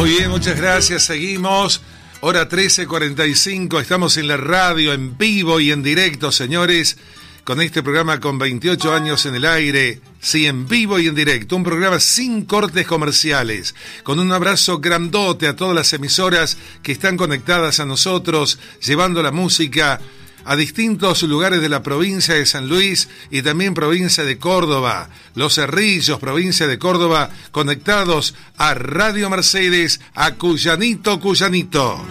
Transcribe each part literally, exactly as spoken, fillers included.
Muy bien, muchas gracias. Seguimos. Hora trece cuarenta y cinco. Estamos en la radio, en vivo y en directo, señores, con este programa con veintiocho años en el aire. Sí, en vivo y en directo. Un programa sin cortes comerciales. Con un abrazo grandote a todas las emisoras que están conectadas a nosotros, llevando la música a distintos lugares de la provincia de San Luis y también provincia de Córdoba. Los Cerrillos, provincia de Córdoba, conectados a Radio Mercedes, a Cuyanito, Cuyanito.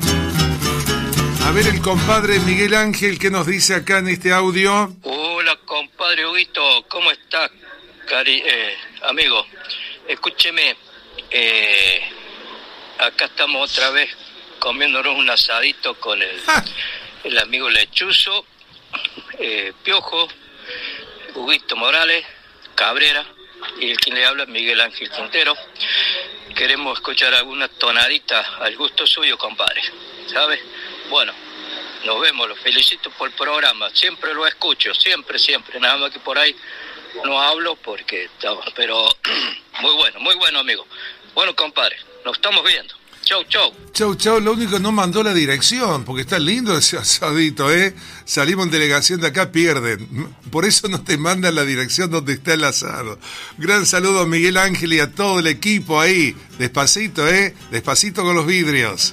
A ver el compadre Miguel Ángel, ¿qué nos dice acá en este audio? Hola, compadre Huguito, ¿cómo está, cari eh, amigo? Escúcheme, eh, acá estamos otra vez comiéndonos un asadito con el... ¡Ja! El amigo Lechuzo, eh, Piojo, Huguito Morales, Cabrera y el quien le habla Miguel Ángel Quintero. Queremos escuchar algunas tonaditas al gusto suyo, compadre, ¿sabe? Bueno, nos vemos, los felicito por el programa, siempre lo escucho, siempre, siempre, nada más que por ahí no hablo porque estamos, pero muy bueno, muy bueno, amigo. Bueno, compadre, nos estamos viendo. Chau, chau. Chau, chau. Lo único que no mandó la dirección, porque está lindo ese asadito, ¿eh? Salimos en delegación de acá, pierden. Por eso no te mandan la dirección donde está el asado. Gran saludo a Miguel Ángel y a todo el equipo ahí. Despacito, ¿eh? Despacito con los vidrios.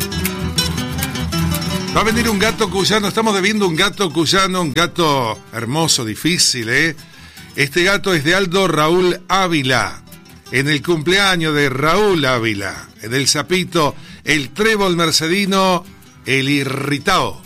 Va a venir un gato cuyano. Estamos debiendo un gato cuyano, un gato hermoso, difícil, ¿eh? Este gato es de Aldo Raúl Ávila. En el cumpleaños de Raúl Ávila, del Sapito, el trébol mercedino, el irritao.